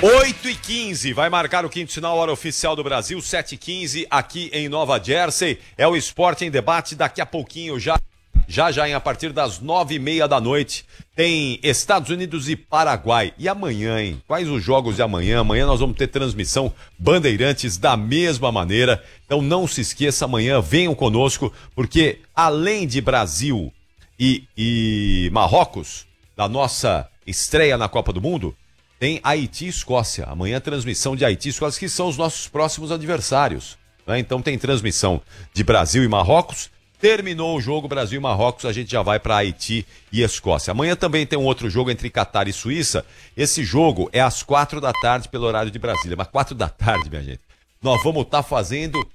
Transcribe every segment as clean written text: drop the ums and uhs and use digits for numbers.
8h15, vai marcar o quinto sinal, hora oficial do Brasil, 7h15, aqui em Nova Jersey. É o Esporte em Debate, daqui a pouquinho, já a partir das 9h30 da noite, tem Estados Unidos e Paraguai. E amanhã, hein? Quais os jogos de amanhã? Amanhã nós vamos ter transmissão Bandeirantes da mesma maneira. Então não se esqueça, amanhã venham conosco, porque além de Brasil e Marrocos, da nossa estreia na Copa do Mundo, tem Haiti e Escócia. Amanhã transmissão de Haiti e Escócia, que são os nossos próximos adversários, né? Então tem transmissão de Brasil e Marrocos. Terminou o jogo Brasil e Marrocos, a gente já vai para Haiti e Escócia. Amanhã também tem um outro jogo entre Catar e Suíça. Esse jogo é às 4 da tarde pelo horário de Brasília. Mas 4 da tarde, minha gente, nós vamos estar fazendo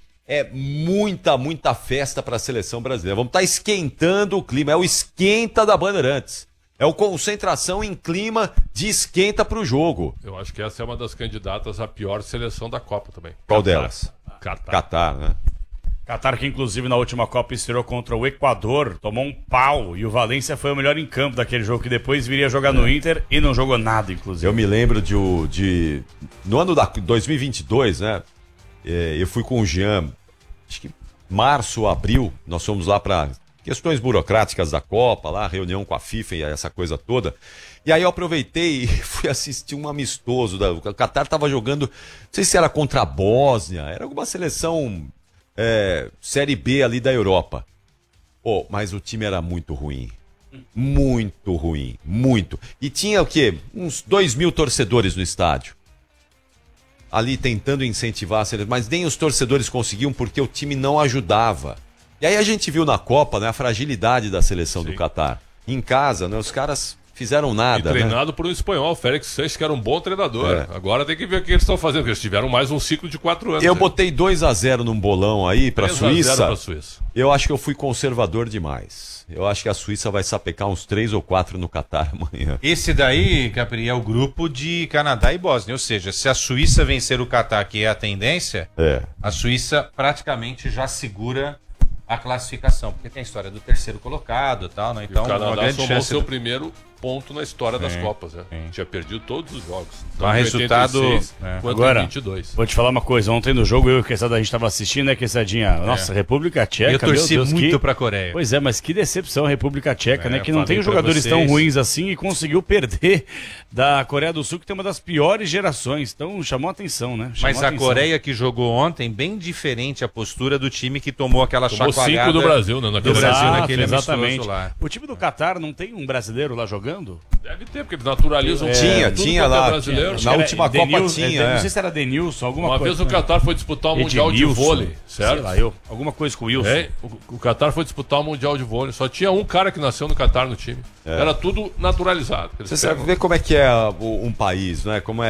muita festa para a seleção brasileira. Vamos estar esquentando o clima. É o esquenta da Bandeirantes. É o concentração em clima de esquenta para o jogo. Eu acho que essa é uma das candidatas à pior seleção da Copa também. Qual delas? Catar, né? Catar, que inclusive na última Copa estreou contra o Equador, tomou um pau, e o Valência foi o melhor em campo daquele jogo, que depois viria jogar no Inter e não jogou nada, inclusive. Eu me lembro no ano da 2022, né? Eu fui com o Jean, acho que março, abril, nós fomos lá para questões burocráticas da Copa, lá, reunião com a FIFA e essa coisa toda. E aí eu aproveitei e fui assistir um amistoso. O Catar estava jogando, não sei se era contra a Bósnia, era alguma seleção Série B ali da Europa. Mas o time era muito ruim. Muito ruim, muito. E tinha o quê? Uns 2.000 torcedores no estádio. Ali tentando incentivar a seleção, mas nem os torcedores conseguiam porque o time não ajudava. E aí a gente viu na Copa, né, a fragilidade da seleção do Catar. Em casa, né, os caras fizeram nada. E treinado por um espanhol, Félix Sanches, que era um bom treinador. Agora tem que ver o que eles estão fazendo, porque eles tiveram mais um ciclo de 4 anos. Eu botei 2-0 num bolão aí pra Suíça. Pra Suíça. Eu acho que eu fui conservador demais. Eu acho que a Suíça vai sapecar uns 3 ou 4 no Catar amanhã. Esse daí, Capri, é o grupo de Canadá e Bósnia. Ou seja, se a Suíça vencer o Catar, que é a tendência, a Suíça praticamente já segura a classificação, porque tem a história do terceiro colocado e tal, né? Então, o Canadá uma grande somou chance seu primeiro ponto na história das Copas, né? Tinha perdido todos os jogos. Então, resultado... Agora, 22. vou te falar uma coisa, ontem no jogo eu e o Quesada, a gente estava assistindo, né, Quessadinha? Nossa, República Tcheca, eu torci meu Deus, muito pra Coreia. Pois é, mas que decepção a República Tcheca, né, que não tem jogadores tão ruins assim e conseguiu perder da Coreia do Sul, que tem uma das piores gerações, então chamou a atenção, né? Mas a Coreia que jogou ontem, bem diferente a postura do time que tomou aquela chacoalhada 5 do Brasil, né? Naquele exatamente. Lá. O time do Catar não tem um brasileiro lá jogando? Deve ter, porque eles naturalizam. Tinha lá. Brasileiro. Na última Copa tinha. Não sei se era Denilson, alguma coisa. Uma vez o Catar foi disputar o Mundial de Vôlei, certo? Sei lá, alguma coisa com o Wilson. O Catar foi disputar o Mundial de Vôlei. Só tinha um cara que nasceu no Catar no time. Era tudo naturalizado. Você sabe ver como é que é um país, né? Como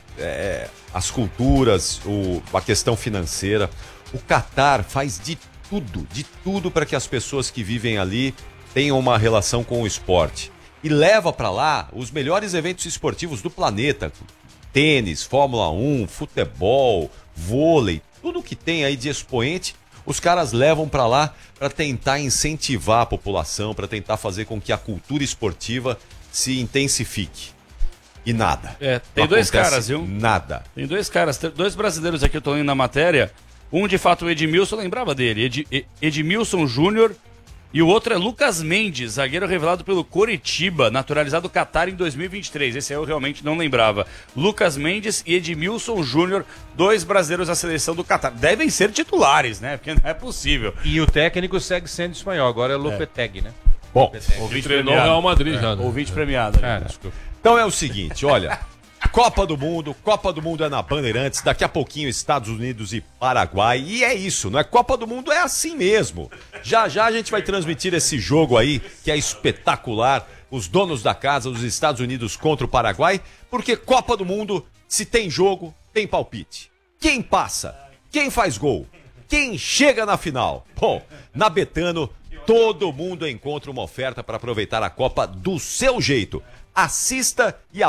as culturas, a questão financeira. O Catar faz de tudo para que as pessoas que vivem ali tenham uma relação com o esporte. E leva para lá os melhores eventos esportivos do planeta. Tênis, Fórmula 1, futebol, vôlei, tudo que tem aí de expoente, os caras levam para lá para tentar incentivar a população, para tentar fazer com que a cultura esportiva se intensifique. E nada. Tem dois caras, viu? Nada. Tem dois caras, 2 brasileiros aqui, eu tô lendo na matéria. Um, de fato, o Edmilson, lembrava dele, Edmilson Júnior, e o outro é Lucas Mendes, zagueiro revelado pelo Coritiba, naturalizado Catar em 2023. Esse aí eu realmente não lembrava. Lucas Mendes e Edmilson Júnior, 2 brasileiros da seleção do Catar. Devem ser titulares, né? Porque não é possível. E o técnico segue sendo espanhol, agora é Lopetegui, né? Bom, ouvinte treinou o Real Madrid já. Né? Ouvinte premiado. Desculpa. Então é o seguinte, olha... Copa do Mundo é na Bandeirantes, daqui a pouquinho Estados Unidos e Paraguai, e é isso, não é? Copa do Mundo é assim mesmo. Já a gente vai transmitir esse jogo aí, que é espetacular, os donos da casa, os Estados Unidos contra o Paraguai, porque Copa do Mundo, se tem jogo, tem palpite. Quem passa? Quem faz gol? Quem chega na final? Bom, na Betano, todo mundo encontra uma oferta para aproveitar a Copa do seu jeito. Assista e